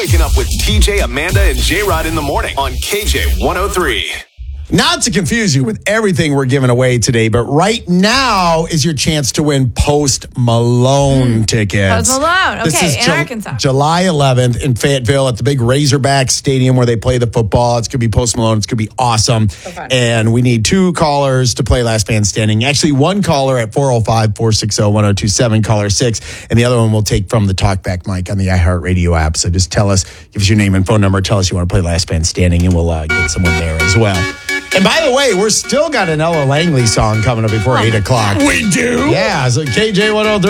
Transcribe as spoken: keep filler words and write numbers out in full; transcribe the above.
Waking up with T J, Amanda, and J-Rod in the morning on K J one oh three. Not to confuse you with everything we're giving away today, but right now is your chance to win Post Malone mm. tickets. Post Malone, okay, this is in Ju- Arkansas. July eleventh in Fayetteville at the big Razorback Stadium where they play the football. It's going to be Post Malone. It's going to be awesome. So fun. And we need two callers to play Last Man Standing. Actually, one caller at four oh five, four six oh, one oh two seven, caller six, and the other one we'll take from the TalkBack mic on the iHeartRadio app. So just tell us, give us your name and phone number, tell us you want to play Last Man Standing, and we'll uh, get someone there as well. And by the way, we're still got an Ella Langley song coming up before eight o'clock. We do? Yeah, so K J one oh three.